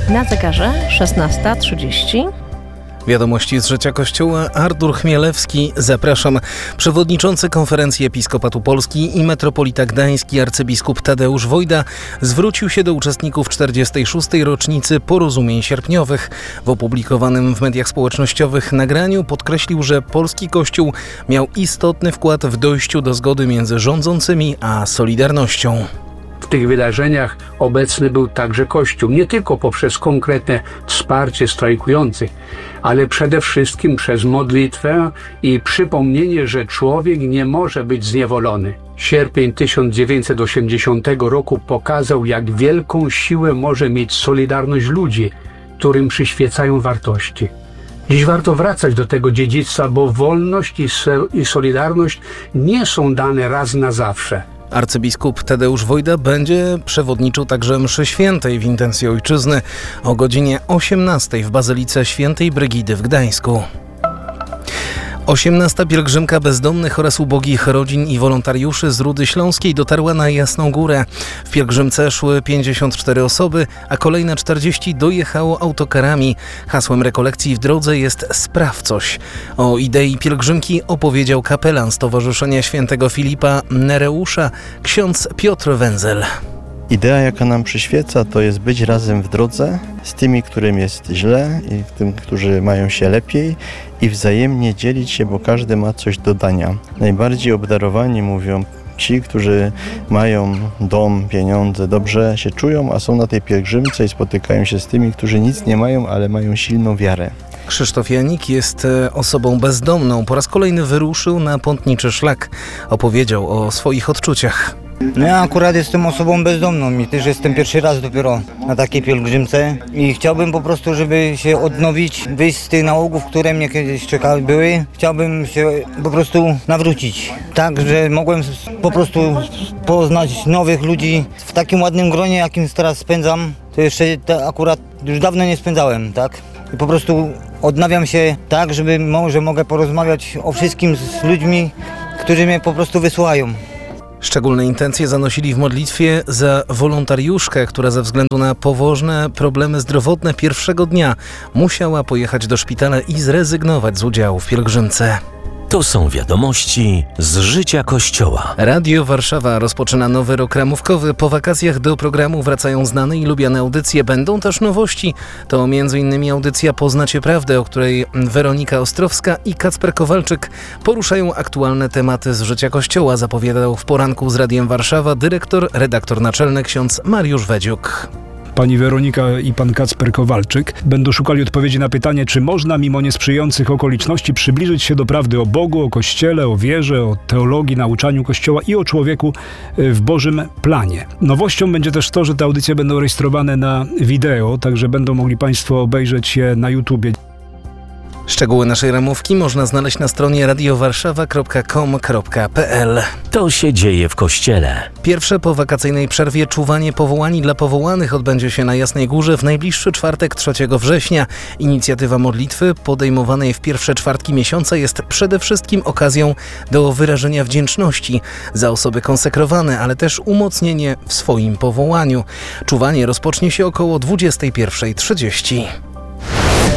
Na zegarze 16:30. Wiadomości z życia Kościoła. Artur Chmielewski, zapraszam. Przewodniczący Konferencji Episkopatu Polski i metropolita gdański arcybiskup Tadeusz Wojda zwrócił się do uczestników 46. rocznicy porozumień sierpniowych. W opublikowanym w mediach społecznościowych nagraniu podkreślił, że polski Kościół miał istotny wkład w dojściu do zgody między rządzącymi a Solidarnością. W tych wydarzeniach obecny był także Kościół, nie tylko poprzez konkretne wsparcie strajkujących, ale przede wszystkim przez modlitwę i przypomnienie, że człowiek nie może być zniewolony. Sierpień 1980 roku pokazał, jak wielką siłę może mieć solidarność ludzi, którym przyświecają wartości. Dziś warto wracać do tego dziedzictwa, bo wolność i solidarność nie są dane raz na zawsze. Arcybiskup Tadeusz Wojda będzie przewodniczył także mszy świętej w intencji ojczyzny o godzinie 18 w Bazylice Świętej Brygidy w Gdańsku. 18. pielgrzymka bezdomnych oraz ubogich rodzin i wolontariuszy z Rudy Śląskiej dotarła na Jasną Górę. W pielgrzymce szły 54 osoby, a kolejne 40 dojechało autokarami. Hasłem rekolekcji w drodze jest „Spraw coś”. O idei pielgrzymki opowiedział kapelan Stowarzyszenia Świętego Filipa Nereusza, ksiądz Piotr Węzel. Idea, jaka nam przyświeca, to jest być razem w drodze z tymi, którym jest źle i tym, którzy mają się lepiej i wzajemnie dzielić się, bo każdy ma coś do dania. Najbardziej obdarowani, mówią, ci, którzy mają dom, pieniądze, dobrze się czują, a są na tej pielgrzymce i spotykają się z tymi, którzy nic nie mają, ale mają silną wiarę. Krzysztof Janik jest osobą bezdomną. Po raz kolejny wyruszył na pątniczy szlak. Opowiedział o swoich odczuciach. No ja akurat jestem osobą bezdomną i też jestem pierwszy raz dopiero na takiej pielgrzymce i chciałbym po prostu, żeby się odnowić, wyjść z tych nałogów, które mnie kiedyś były. Chciałbym się po prostu nawrócić, tak, że mogłem po prostu poznać nowych ludzi w takim ładnym gronie, jakim teraz spędzam. To jeszcze akurat już dawno nie spędzałem, tak? I po prostu odnawiam się tak, żeby mogę porozmawiać o wszystkim z ludźmi, którzy mnie po prostu wysłuchają. Szczególne intencje zanosili w modlitwie za wolontariuszkę, która ze względu na poważne problemy zdrowotne pierwszego dnia musiała pojechać do szpitala i zrezygnować z udziału w pielgrzymce. To są wiadomości z życia Kościoła. Radio Warszawa rozpoczyna nowy rok ramówkowy. Po wakacjach do programu wracają znane i lubiane audycje. Będą też nowości. To m.in. audycja Poznacie Prawdę, o której Weronika Ostrowska i Kacper Kowalczyk poruszają aktualne tematy z życia Kościoła, zapowiadał w poranku z Radiem Warszawa redaktor naczelny ksiądz Mariusz Wedziuk. Pani Weronika i pan Kacper Kowalczyk będą szukali odpowiedzi na pytanie, czy można mimo niesprzyjających okoliczności przybliżyć się do prawdy o Bogu, o Kościele, o wierze, o teologii, nauczaniu Kościoła i o człowieku w Bożym planie. Nowością będzie też to, że te audycje będą rejestrowane na wideo, także będą mogli Państwo obejrzeć je na YouTubie. Szczegóły naszej ramówki można znaleźć na stronie radiowarszawa.com.pl. To się dzieje w Kościele. Pierwsze po wakacyjnej przerwie czuwanie powołani dla powołanych odbędzie się na Jasnej Górze w najbliższy czwartek 3 września. Inicjatywa modlitwy podejmowanej w pierwsze czwartki miesiąca jest przede wszystkim okazją do wyrażenia wdzięczności za osoby konsekrowane, ale też umocnienie w swoim powołaniu. Czuwanie rozpocznie się około 21:30.